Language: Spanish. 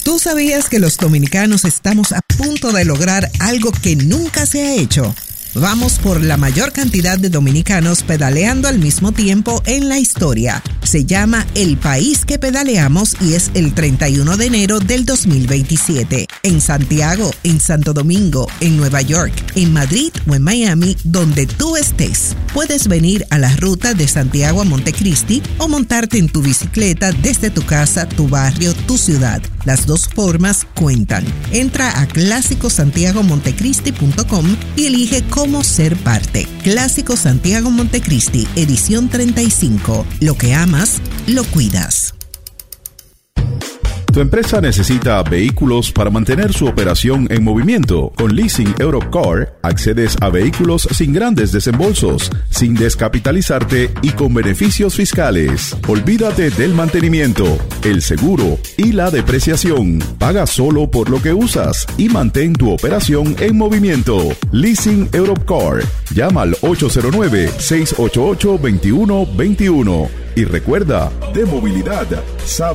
¿Tú sabías que los dominicanos estamos a punto de lograr algo que nunca se ha hecho? Vamos por la mayor cantidad de dominicanos pedaleando al mismo tiempo en la historia. Se llama El País que Pedaleamos y es el 31 de enero del 2027. En Santiago, en Santo Domingo, en Nueva York, en Madrid o en Miami, donde tú estés. Puedes venir a la ruta de Santiago a Montecristi o montarte en tu bicicleta desde tu casa, tu barrio, tu ciudad. Las dos formas cuentan. Entra a clásicosantiagomontecristi.com y elige cómo ser parte. Clásico Santiago Montecristi, edición 35. Lo que amas, lo cuidas. Tu empresa necesita vehículos para mantener su operación en movimiento. Con Leasing Europcar accedes a vehículos sin grandes desembolsos, sin descapitalizarte y con beneficios fiscales. Olvídate del mantenimiento, el seguro y la depreciación. Paga solo por lo que usas y mantén tu operación en movimiento. Leasing Europcar. Llama al 809-688-2121. Y recuerda, de movilidad, sabe